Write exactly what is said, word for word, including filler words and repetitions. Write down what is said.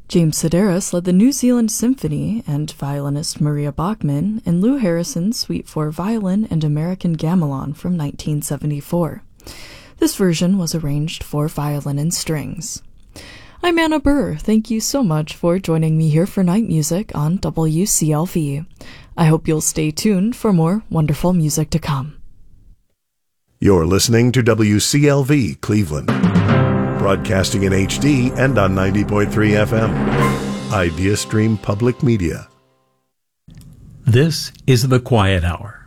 James Sedaris led the New Zealand Symphony and violinist Maria Bachmann, and Lou Harrison's Suite for Violin and American Gamelan from nineteen seventy-four. This version was arranged for violin and strings. I'm Anna Burr. Thank you so much for joining me here for Night Music on W C L V. I hope you'll stay tuned for more wonderful music to come. You're listening to W C L V Cleveland, broadcasting in H D and on ninety point three F M. IdeaStream Public Media. This is The Quiet Hour.